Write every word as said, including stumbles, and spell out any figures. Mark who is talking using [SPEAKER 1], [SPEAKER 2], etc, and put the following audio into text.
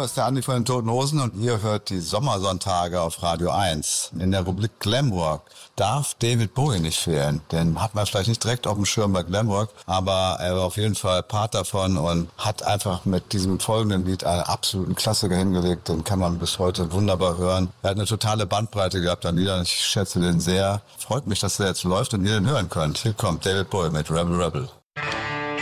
[SPEAKER 1] das ist der Andi von den Toten Hosen und ihr hört die Sommersonntage auf Radio eins. In der Rubrik Glamrock darf David Bowie nicht fehlen. Den hat man vielleicht nicht direkt auf dem Schirm bei Glamrock, aber er war auf jeden Fall Part davon und hat einfach mit diesem folgenden Lied einen absoluten Klassiker hingelegt. Den kann man bis heute wunderbar hören. Er hat eine totale Bandbreite gehabt an Liedern. Ich schätze den sehr. Freut mich, dass der jetzt läuft und ihr den hören könnt. Hier kommt David Bowie mit Rebel Rebel.